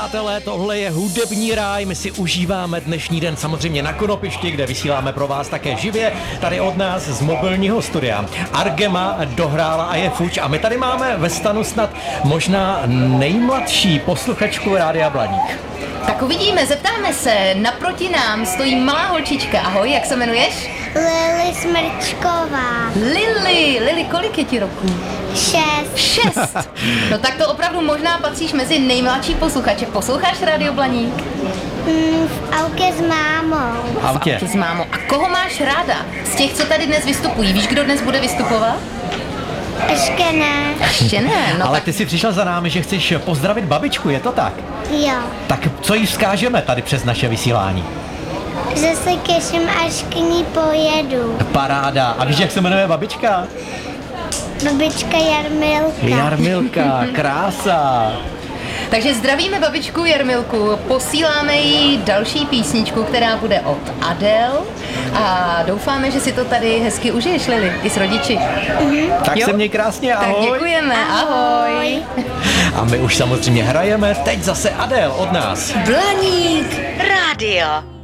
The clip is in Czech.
Přátelé, tohle je hudební ráj, my si užíváme dnešní den samozřejmě na Konopišti, kde vysíláme pro vás také živě, tady od nás z mobilního studia. Argema dohrála a je fuč a my tady máme ve stanu snad možná nejmladší posluchačku Rádia Blaník. Tak uvidíme, zeptáme se, naproti nám stojí malá holčička, ahoj, jak se jmenuješ? Lily Smrčková. Lily, kolik je ti roků? 6. No tak to opravdu možná patříš mezi nejmladší posluchače. Posloucháš Rádio Blaník? V autě s mámou. V autě s mámou. A koho máš ráda? Z těch, co tady dnes vystupují, víš, kdo dnes bude vystupovat? Ještě ne. No ale tak... ty jsi přišla za námi, že chceš pozdravit babičku, je to tak? Jo. Tak co jí vzkážeme tady přes naše vysílání? Že se těším, až k ní pojedu. Paráda. A víš, jak se jmenuje babička? Babička Jarmilka. Jarmilka, krása. Takže zdravíme babičku Jarmilku, posíláme jí další písničku, která bude od Adele a doufáme, že si to tady hezky užiješ, Lily, i s rodiči. Tak Jo? se měj krásně, ahoj. Tak děkujeme, ahoj. A my už samozřejmě hrajeme, teď zase Adele od nás. Blaník Rádio